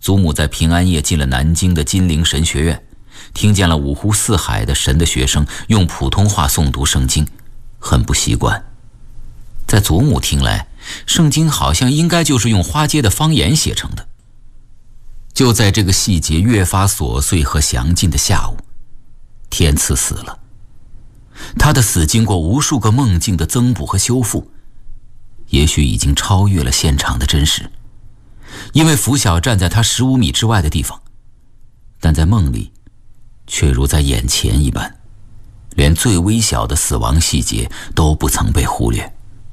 祖母在平安夜进了南京的金陵神学院，听见了五湖四海的神的学生用普通话诵读圣经，很不习惯。在祖母听来，圣经好像应该就是用花街的方言写成的。就在这个细节越发琐碎和详尽的下午，天赐死了。他的死经过无数个梦境的增补和修复，也许已经超越了现场的真实。因为拂晓站在他15米之外的地方，但在梦里却如在眼前一般，连最微小的死亡细节都不曾被忽略。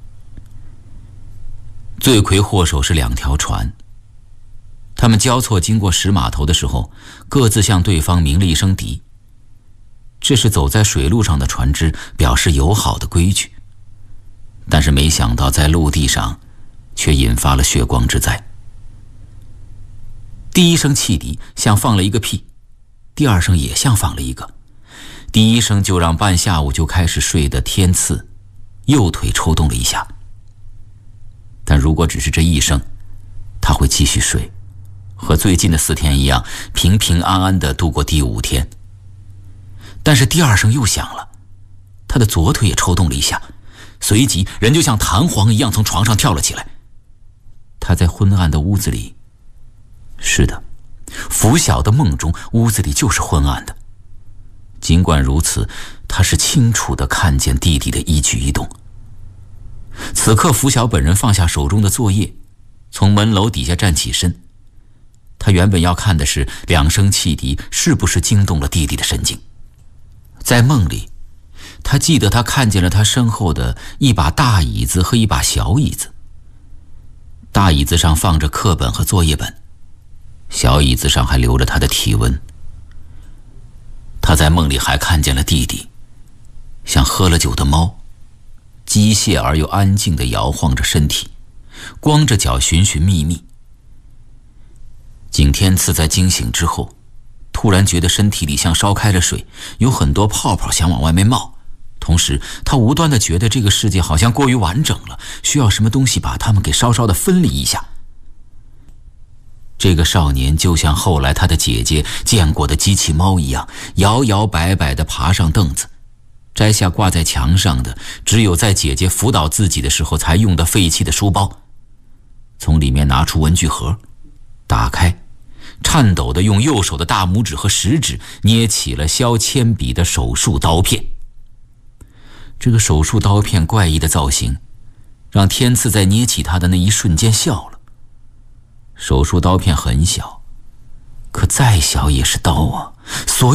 罪魁祸首是2条船，他们交错经过石码头的时候，各自向对方鸣了一声笛。这是走在水路上的船只表示友好的规矩，但是没想到在陆地上却引发了血光之灾。第一声汽笛像放了一个屁，第二声也像放了一个。第一声就让半下午就开始睡的天赐右腿抽动了一下，但如果只是这一声，他会继续睡，和最近的4天一样，平平安安地度过第5天。但是第二声又响了，他的左腿也抽动了一下，随即人就像弹簧一样从床上跳了起来。他在昏暗的屋子里，是的，拂晓的梦中，屋子里就是昏暗的。尽管如此，他是清楚地看见弟弟的一举一动。此刻拂晓本人放下手中的作业，从门楼底下站起身。他原本要看的是2声汽笛是不是惊动了弟弟的神经。在梦里，他记得他看见了他身后的一把大椅子和一把小椅子。大椅子上放着课本和作业本，小椅子上还留着他的体温。他在梦里还看见了弟弟，像喝了酒的猫，机械而又安静地摇晃着身体，光着脚寻寻觅觅。景天赐在惊醒之后，突然觉得身体里像烧开了水，有很多泡泡想往外面冒。同时他无端地觉得这个世界好像过于完整了，需要什么东西把它们给稍稍地分离一下。这个少年就像后来他的姐姐见过的机器猫一样，摇摇摆摆地爬上凳子，摘下挂在墙上的只有在姐姐辅导自己的时候才用的废弃的书包，从里面拿出文具盒，打开，颤抖地用右手的大拇指和食指捏起了削铅笔的手术刀片。这个手术刀片怪异的造型让天赐在捏起它的那一瞬间笑了。手术刀片很小，可再小也是刀啊，所有